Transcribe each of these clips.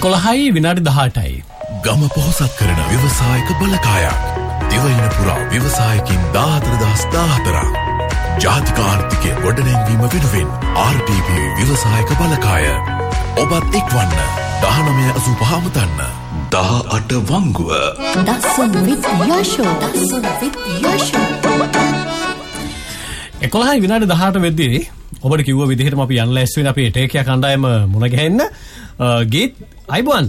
11යි විනාඩි 18යි. ගම පොහොසත් කරන ව්‍යවසායක බලකායක්. දිවයින පුරා ව්‍යවසායකින් 14,014ක්. ජාතික ආර්ථිකය ගොඩනැංවීම වෙනුවෙන් RTP ව්‍යවසායක බලකාය. ඔබත් එක්වන්න 1985 මුතන්න 18 වංගුව. දසුන් with Yasho. 11යි විනාඩි 18 වෙද්දී ඔබට කිව්ව විදිහටම අපි යන්න ලෑස්ති වෙන අපේ ටේකියා කණ්ඩායම මුණ ගැහෙන්න. ගීත් අයිබෝන්.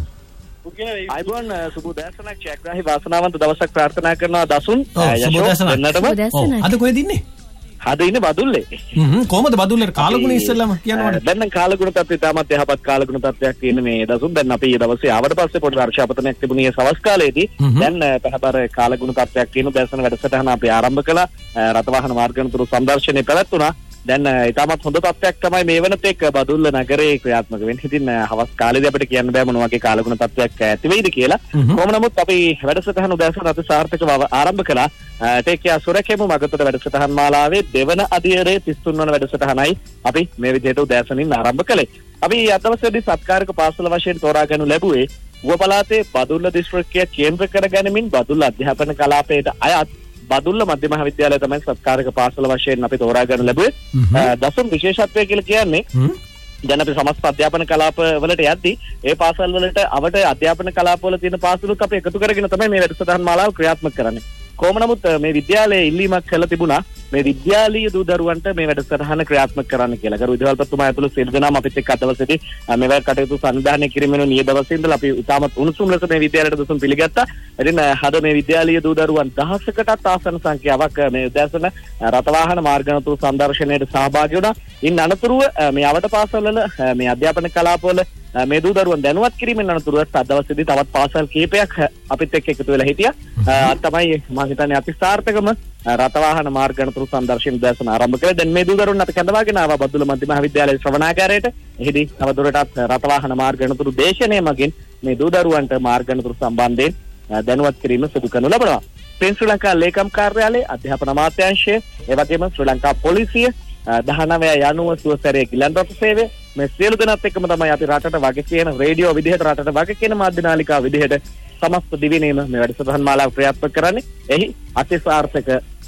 අයිබෝන් සුබ දැසනක් චක්‍රාහි වාසනාවන්ත දවසක් ප්‍රාර්ථනා කරනවා දසුන්. සුබ දැසනක්. අද කොහෙද ඉන්නේ? අද ඉන්නේ බදුල්ලේ. කොහමද බදුල්ලේ කාලගුණ ඉස්සෙල්ලාම කියනවනේ. දැන් නම් කාලගුණ තත්ත්වය තාමත් යහපත් කාලගුණ තත්ත්වයක් තියෙන මේ දසුන්. දැන් අපි ඊ දවසේ ආවට පස්සේ පොඩි වර්ෂාපතනයක් තිබුණේ සවස් කාලේදී. දැන් පහබර කාලගුණ තත්ත්වයක් තියෙන දැසන වැඩසටහන අපි ආරම්භ කළා. රථවාහන මාර්ගණතුරු සංදර්ශනය පැවැත්වුණා. දැන් ඊටමත් හොඳ තත්ත්වයක් තමයි මේ වෙනත් එක්ක බදුල්ල නගරේ ක්‍රියාත්මක වෙන්නේ. ඉතින් හවස් කාලේදී අපිට කියන්න බෑ මොන වගේ කාලගුණ තත්ත්වයක් ඇති වෙයිද කියලා. කොහොම නමුත් අපි වැඩසටහන උදෑසන අති සාර්ථකව ආරම්භ කළා. ටේකියා සුරකෙමු මගතොට වැඩසටහන් මාලාවේ දෙවන අධීරයේ 33 වන වැඩසටහනයි අපි මේ විදිහට උදෑසනින් ආරම්භ කළේ. අපි අද දවසේදී සත්කාරක පාසල වශයෙන් තෝරා ගනු ලැබුවේ ඌව පළාතේ බදුල්ල දිස්ත්‍රික්කය කේන්ද්‍ර කරගැනීමෙන් බදුල්ල අධ්‍යාපන කලාපයට අයත් බදුල්ල මධ්‍ය මහාවිද්‍යාලය තමයි සත්කාරක පාසල වශයෙන් අපි තෝරා ගන්න ලැබුවේ. දසුන් විශේෂත්වය කියලා කියන්නේ දැන් අපි සමස්ත අධ්‍යාපන කලාප වලට යද්දී ඒ පාසල් වලට අවට අධ්‍යාපන කලාප වල තියෙන පාසලුත් අපි එකතු කරගෙන තමයි මේ වැඩසටහන් මාලාව ක්‍රියාත්මක කරන්නේ. කොහොම නමුත් මේ විද්‍යාලයේ ඉල්ලීමක් කළා තිබුණා මේ විද්‍යාලීය දූ දරුවන්ට මේ වැඩසටහන ක්‍රියාත්මක කරන්න කියලා. ගරු විදුහල්පතිතුමා ඇතුළු සියලු දෙනාම අපිත් එක්ක අද දවසේදී මේ කටයුතු සංවිධානය කිරීමෙන් නිය දවසේ ඉඳලා අපි ඉතාමත් උණුසුම් ලෙස මේ විද්‍යාලයට දසුන් පිළිගත්තා. ඉතින් අද මේ විද්‍යාලීය දූ දරුවන් 1000කටත් ආසන්න සංඛ්‍යාවක් මේ උදෑසන රථවාහන මාර්ගණතුරු සංදර්ශනයට සහභාගී වුණා. ඉන් අනතුරුව මේ අවට පාසල්වල මේ අධ්‍යාපන කලාපවල මේ දූ දරුවන් දැනුවත් කිරීමෙන් අනතුරුව අද දවසේදී තවත් පාසල් කීපයක් අපිත් එක්ක එකතු වෙලා හිටියා. තමයි මම හිතන්නේ අති සාර්ථකම රථවාහන මාර්ගණතුරු සංදර්ශන දැසන ආරම්භ කළේ. දැන් මේ දූ දරුවන් අපි කැඳවාගෙන ආවා බදුල්ල මධ්‍ය මහාවිද්‍යාලයේ ශ්‍රවණාගාරයට. එහිදී තවදුරටත් රථවාහන මාර්ගණතුරු දේශනය මගින් මේ දූ දරුවන්ට මාර්ගණතුරු සම්බන්ධයෙන් දැනුවත් කිරීම සිදු කරනු ලබනවා. ශ්‍රී ලංකා ලේකම් කාර්යාලයේ අධ්‍යාපන අමාත්‍යාංශය, ඒ වගේම ශ්‍රී ලංකා පොලිසිය, 19 යනුව සුවසැරේ ගිලන් රථ සේවය මේ සියලු දෙනාත් එක්කම තමයි අපි රටට වගේ කියන රේඩියෝ විදිහට රටට වගේ කියන මාධ්‍ය නාලිකා විදිහට සමස්ත දිවිනේම මේ වැඩසටහන් මාලාව ක්‍රියාත්මක කරන්නේ. එහි අතිසාර්ථක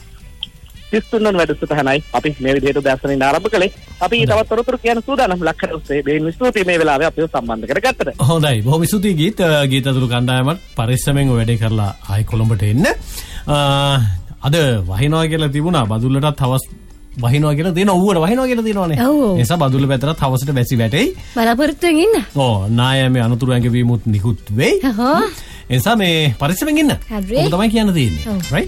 33 වන වැඩසටහනයි අපි මේ විදිහට දැසනින් ආරම්භ කළේ. අපි තවත් තොරතුරු කියන සූදානම් ලක්ෂණ ඔස්සේ බෙහෙන් ස්තුතියි මේ වෙලාවේ අපිව සම්බන්ධ කරගත්තට. හොඳයි. බොහොම ස්තුතියි ගීත අතුරු කණ්ඩායමත් පරිස්සමෙන් වැඩේ කරලා ආයි කොළඹට එන්න. අද වහිනවා කියලා තිබුණා බදුල්ලටත් හවස් වහිනවා කියලා දෙනවා ඌවට වහිනවා කියලා දෙනවනේ. ඒ නිසා බදුල්ල පැත්තට හවසට වැසි වැටෙයි. බලාපොරොත්තුෙන් ඉන්න. නායමේ අනුතුරු ඇඟවීමුත් නිකුත් වෙයි. ඒ නිසා මේ පරිස්සමෙන් ඉන්න. ඔබ තමයි කියන්න තියෙන්නේ. රයිට්.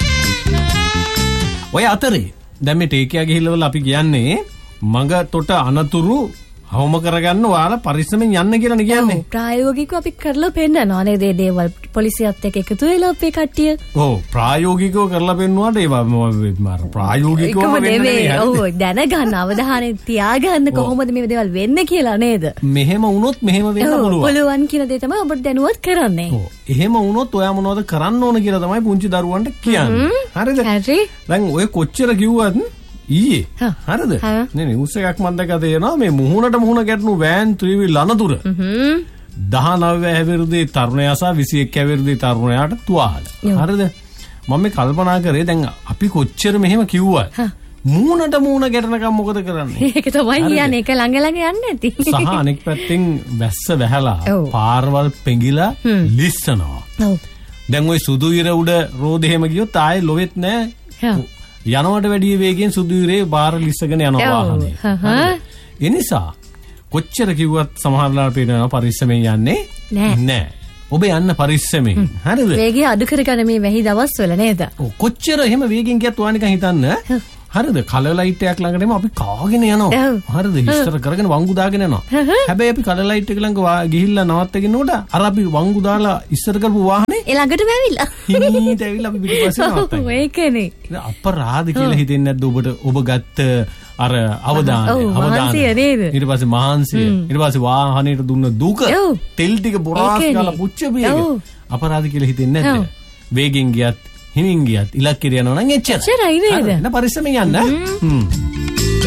ඔය අතරේ දැන් මේ ටේකියා ගිහිල්ලා අපි කියන්නේ මඟ තොට අනතුරු අවම කරගන්න ඔයාලා පරිස්සමෙන් යන්න කියලානේ කියන්නේ. ප්‍රායෝගිකව අපි කරලා පෙන්නනවා නේද මේ දේවල් පොලිසියත් එක්ක එකතු වෙලා අපේ කට්ටිය. ප්‍රායෝගිකව කරලා පෙන්නුවාට ඒවා ප්‍රායෝගිකව වෙන්නේ. දැනගන්න අවධානය තියාගන්න කොහොමද මේ දේවල් වෙන්නේ කියලා නේද? මෙහෙම වුණොත් මෙහෙම වෙන්න පුළුවන් කියන දේ තමයි ඔබට දැනුවත් කරන්නේ. එහෙම වුණොත් ඔයා මොනවද කරන්න ඕන කියලා තමයි පුංචි දරුවන්ට කියන්නේ. හරිද? හරි. දැන් ඔය කොච්චර කිව්වත් ඊයේ හරිද නේ නිවුස් එකක් මම දැක්කා තේනවා මේ මුහුණට මුහුණ ගැටුණු වෑන් ත්‍රිවිල් අනතුර 19 හැවිරිදි තරුණයා සහ 21 හැවිරිදි තරුණයාට තුවාල හරිද මම මේ කල්පනා කරේ දැන් අපි කොච්චර මෙහෙම කිව්වා මුහුණට මුහුණ ගැටෙනකම් මොකද කරන්නේ ඒක තමයි කියන්නේ ඒක ළඟ ළඟ යන්නේ නැති සහ අනෙක් පැත්තෙන් වැස්ස වැහැලා පාරවල් පෙඟිලා ලිස්සනවා දැන් ওই සුදු ඉර උඩ රෝද එහෙම ගියොත් ආයේ ලොවෙත් නැහැ යනවට වැඩිය වේගෙන් සුදු ඉරේ බාර ලිස්සගෙන යනවා වාහනේ. ඒ නිසා කොච්චර කිව්වත් සමහරවල්ලාට පේනවා පරිස්සමෙන් යන්නේ නැහැ. ඔබ යන්න පරිස්සමෙන්. හරිද? වේගය අඩු කරගන්න මේ වැහි දවස්වල නේද? කොච්චර එහෙම වේගෙන් ගියත් ඔයා නිකන් හිතන්න. හරිද? කලර් ලයිට් එකක් ළඟටම අපි කාගෙන යනවා. හරිද? ඉස්සර කරගෙන වංගු දාගෙන යනවා. හැබැයි අපි කලර් ලයිට් එක ළඟ ගිහිල්ලා නවත්තගෙන උඩ අර අපි වංගු දාලා ඉස්සර කරපු වාහනේ ඒ ළඟටම ඇවිල්ලා. හිමීට ඇවිල්ලා අපි පිටිපස්සේ නවත්තනවා. ඒකනේ. අපරාධ කියලා හිතෙන්නේ නැද්ද ඔබට ඔබ ගත්ත අර අවදානය ඊට පස්සේ මහන්සිය ඊට පස්සේ වාහනේට දුන්න දුක තෙල් ටික බොරාස් ගාලා පුච්චපියක අපරාධ කියලා හිතෙන්නේ නැද්ද? වේගෙන් ගියත් හිමින් ගියත් ඉලක්කයට යනවා නම් එච්චරයි නේද? පරිස්සමෙන් යන්න.